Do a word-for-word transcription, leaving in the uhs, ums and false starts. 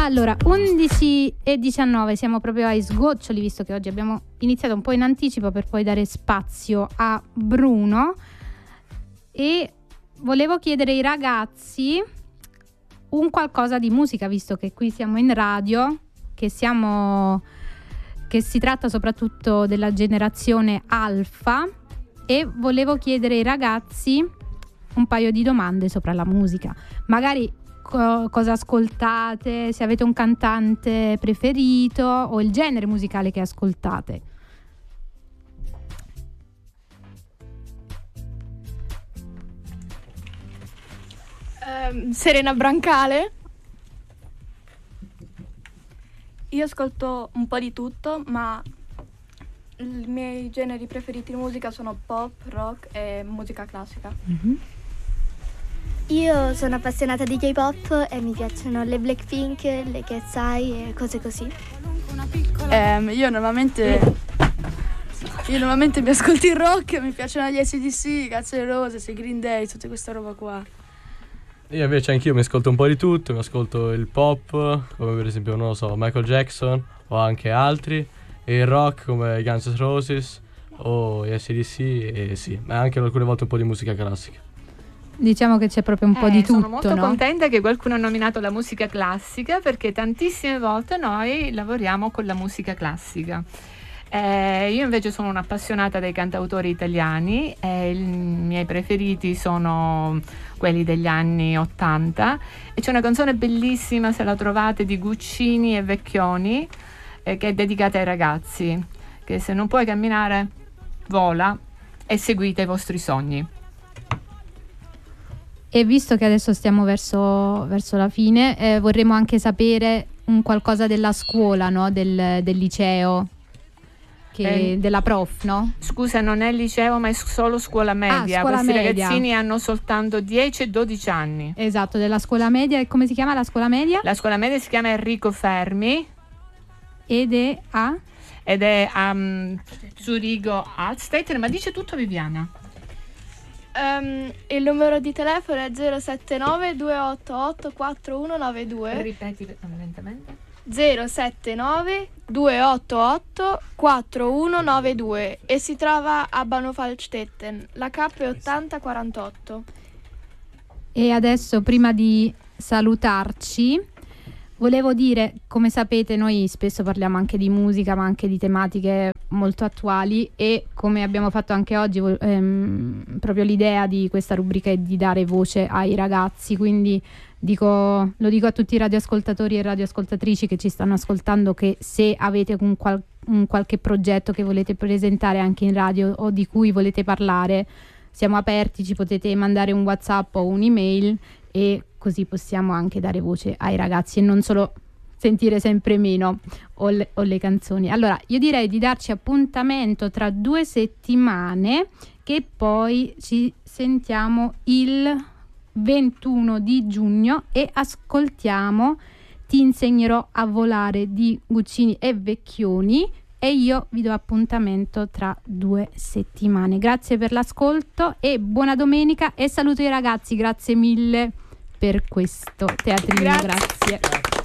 Allora, undici e diciannove, siamo proprio ai sgoccioli, visto che oggi abbiamo iniziato un po' in anticipo per poi dare spazio a Bruno, e volevo chiedere ai ragazzi un qualcosa di musica, visto che qui siamo in radio, che siamo che si tratta soprattutto della generazione alfa, e volevo chiedere ai ragazzi un paio di domande sopra la musica. Magari co- cosa ascoltate, se avete un cantante preferito o il genere musicale che ascoltate. Um, Serena Brancale. Io ascolto un po' di tutto, ma i miei generi preferiti di musica sono pop, rock e musica classica. Mm-hmm. Io sono appassionata di K-pop e mi piacciono le Blackpink, le Cat's Eye e cose così. Um, io normalmente io normalmente mi ascolto il rock, mi piacciono gli A C D C, Guns N' Roses, i Green Day, tutta questa roba qua. Io invece anch'io mi ascolto un po' di tutto, mi ascolto il pop, come per esempio, non lo so, Michael Jackson o anche altri, e il rock come Guns N' Roses o gli A C D C, e sì, ma anche alcune volte un po' di musica classica. Diciamo che c'è proprio un po' Eh, di tutto, sono molto no? contenta che qualcuno ha nominato la musica classica, perché tantissime volte noi lavoriamo con la musica classica. Eh, io invece sono un'appassionata dei cantautori italiani, e i miei preferiti sono quelli degli anni ottanta, e c'è una canzone bellissima, se la trovate, di Guccini e Vecchioni, eh, che è dedicata ai ragazzi, che se non puoi camminare, vola e seguite i vostri sogni. E visto che adesso stiamo verso, verso la fine, eh, vorremmo anche sapere un qualcosa della scuola, no? Del, del liceo, che, Eh, della prof, no? Scusa, non è liceo, ma è solo scuola media. scuola Questi media. ragazzini hanno soltanto dieci e dodici anni. Esatto, della scuola media. E come si chiama la scuola media? La scuola media si chiama Enrico Fermi Ed è a... ed è a um, Zurigo Altstetten. Ma dice tutto, Viviana. Um, il numero di telefono è zero sette nove due otto otto quattro uno nove due. Ripeti lentamente. zero sette nove due otto otto quattro uno nove due e si trova a Bahnhof-Altstetten. La K è ottanta quarantotto. E adesso, prima di salutarci, volevo dire, come sapete, noi spesso parliamo anche di musica, ma anche di tematiche molto attuali, e come abbiamo fatto anche oggi, ehm, proprio l'idea di questa rubrica è di dare voce ai ragazzi, quindi dico, lo dico a tutti i radioascoltatori e radioascoltatrici che ci stanno ascoltando, che se avete un, qual- un qualche progetto che volete presentare anche in radio o di cui volete parlare, siamo aperti, ci potete mandare un WhatsApp o un'email, e così possiamo anche dare voce ai ragazzi e non solo sentire sempre meno o le, o le canzoni. Allora, io direi di darci appuntamento tra due settimane, che poi ci sentiamo il ventuno di giugno e ascoltiamo Ti insegnerò a volare di Guccini e Vecchioni, e io vi do appuntamento tra due settimane. Grazie per l'ascolto e buona domenica, e saluto i ragazzi, grazie mille per questo teatrino. Grazie. Grazie.